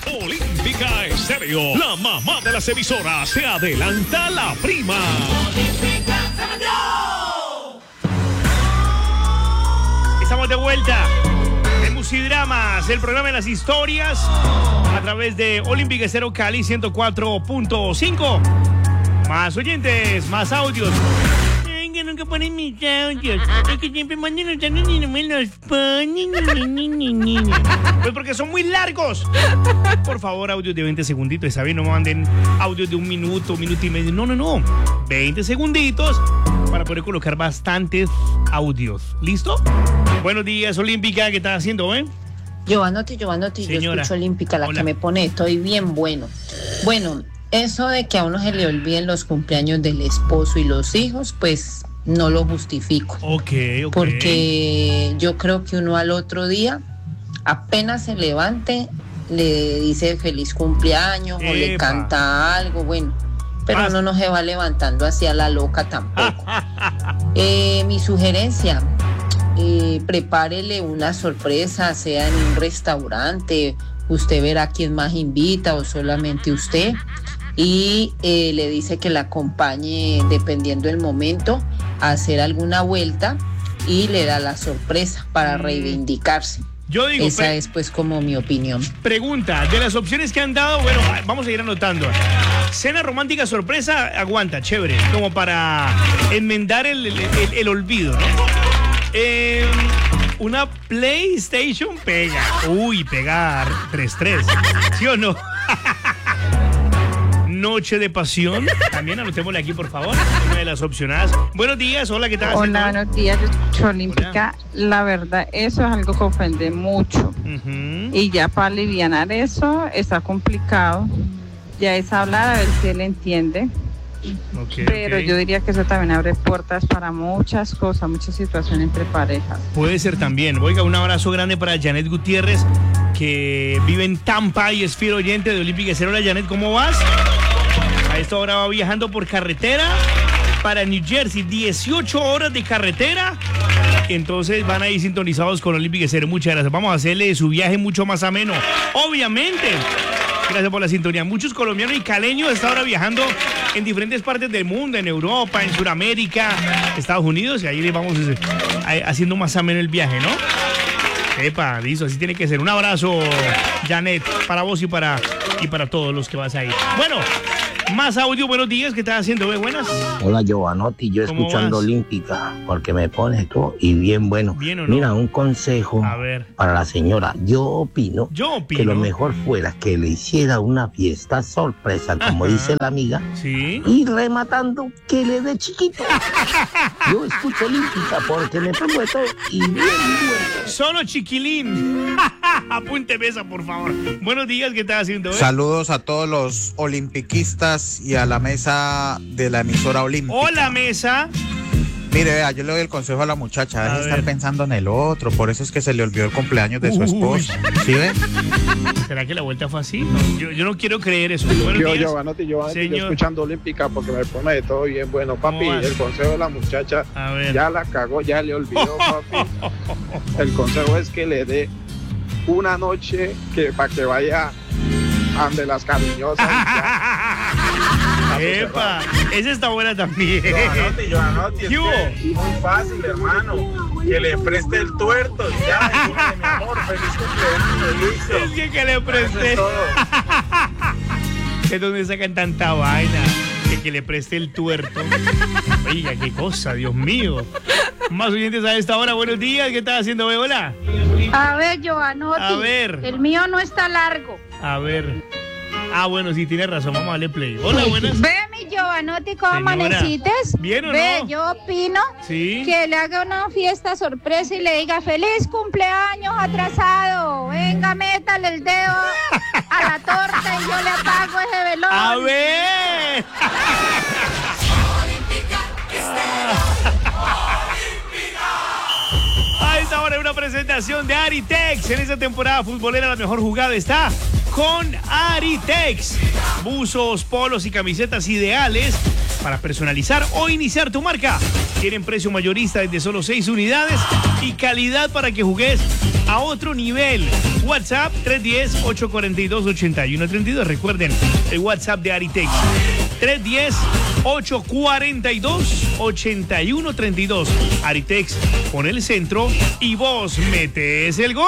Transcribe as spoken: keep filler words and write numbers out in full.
Olímpica Estéreo, la mamá de las emisoras, se adelanta la prima. Estamos de vuelta en Musidramas, el programa de las historias, a través de Olímpica Estéreo Cali ciento cuatro punto cinco. Más oyentes, más audios. Ay, que nunca ponen mis audios. Es que siempre mandan los audios y no me los ponen. Pues porque son muy largos. Por favor, audios de veinte segunditos. ¿Saben? No me manden audios de un minuto, un minuto y medio. No, no, no. veinte segunditos para poder colocar bastantes audios. ¿Listo? Buenos días, Olímpica. ¿Qué estás haciendo, eh? Giovanotti, Giovanotti, yo Señora. escucho Olímpica, la Hola. que me pone, estoy bien bueno. Bueno, eso de que a uno se le olviden los cumpleaños del esposo y los hijos, pues no lo justifico. Ok, ok. Porque yo creo que uno al otro día, apenas se levante, le dice feliz cumpleaños o le Epa. canta algo, bueno. Pero Pas- uno no se va levantando hacia la loca tampoco. Eh, mi sugerencia, eh, prepárele una sorpresa, sea en un restaurante, usted verá quién más invita o solamente usted, y eh, le dice que la acompañe, dependiendo del momento, a hacer alguna vuelta y le da la sorpresa para Mm. reivindicarse. Yo digo, Esa pre- es pues como mi opinión. pregunta, de las opciones que han dado, bueno, vamos a ir anotando. Cena romántica sorpresa, aguanta, chévere, como para enmendar el, el- el- el olvido, ¿no? Eh, una PlayStation pega. Uy, pegar tres tres. ¿Sí o no? Noche de pasión. También anotémosle aquí, por favor. Una de las opcionadas. Buenos días, hola, ¿qué tal? Hola, buenos días, yo escucho Olímpica. La verdad, eso es algo que ofende mucho. Ujú. Y ya para alivianar eso está complicado. Ya es hablar a ver si él entiende. Ok, Pero ok. yo diría que eso también abre puertas para muchas cosas, muchas situaciones entre parejas. Puede ser también. Oiga, un abrazo grande para Janet Gutiérrez, que vive en Tampa y es fiel oyente de Olímpica Estéreo. Hola, Janet, ¿cómo vas? A esta hora va viajando por carretera para New Jersey. dieciocho horas de carretera. Entonces van ahí sintonizados con Olímpica Estéreo. Muchas gracias. Vamos a hacerle su viaje mucho más ameno. Obviamente. Gracias por la sintonía. Muchos colombianos y caleños están ahora viajando en diferentes partes del mundo, en Europa, en Sudamérica, Estados Unidos, y ahí les vamos eh, haciendo más ameno el viaje, ¿no? Epa, listo, así tiene que ser. Un abrazo, Janet, para vos y para, y para todos los que vas ahí. Bueno, más audio, buenos días, ¿qué estás haciendo? ¿Ves? Buenas. Hola Giovanotti, yo ¿Cómo escuchando vas? Olímpica, porque me pones tú y bien bueno. ¿Bien o no? Mira, un consejo A ver. para la señora. Yo opino, Yo opino. que lo mejor fuera que le hiciera una fiesta sorpresa, como Ajá. dice la amiga, Sí. y rematando que le dé chiquito. Yo escucho Olímpica porque me pongo de todo y bien bueno. Solo chiquilín. Apúnteme esa, por favor. Buenos días, ¿qué estás haciendo? ¿Eh? Saludos a todos los olimpiquistas y a la mesa de la emisora olímpica. Hola, mesa. Mire, vea, yo le doy el consejo a la muchacha, A deje de estar ver. pensando en el otro, por eso es que se le olvidó el cumpleaños de su Uy. esposo. ¿Sí ve? ¿Será que la vuelta fue así? No, yo, yo no quiero creer eso. Buenos Yo, días. Giovanotti, Giovanotti, yo Señor. escuchando Olímpica porque me pone de todo bien bueno. Papi, ¿Cómo vas? el consejo de la muchacha A ver. ya la cagó, ya le olvidó, papi. El consejo es que le dé una noche que para que vaya ande las cariñosas. y ya. Epa, esa está buena también. Giovanotti, Giovanotti, es ¿Qué hubo? que es muy fácil, hermano. Que le preste el tuerto y ya, y dígale, mi amor, feliz cumpleaños, listo. Es que, que le presté. Eso es todo. ¿De dónde sacan tanta vaina? Que, que le preste el tuerto. Oiga, qué cosa, Dios mío. Más oyentes a esta hora. Buenos días, ¿qué estás haciendo, bebé? Hola. A ver, Giovanotti. A ver. El mío no está largo. A ver. Ah, bueno, sí, tienes razón. Vamos a darle play. Hola, buenas. Ve, mi Giovanotti, ¿cómo Señora, amanecites? ¿bien o Ve, no? yo opino Sí. que le haga una fiesta sorpresa y le diga feliz cumpleaños atrasado. Venga, métale el dedo a la torta y yo le apago ese velón. A ver. A esta hora una presentación de Aritex. En esta temporada futbolera la mejor jugada está con Aritex. Buzos, polos y camisetas ideales para personalizar o iniciar tu marca. Tienen precio mayorista desde solo seis unidades y calidad para que jugues a otro nivel. WhatsApp tres uno cero, ocho cuatro dos, ocho uno tres dos. Recuerden, el WhatsApp de Aritex. tres uno cero, ocho cuatro dos, ocho uno tres dos. Aritex, pon el centro y vos metes el gol.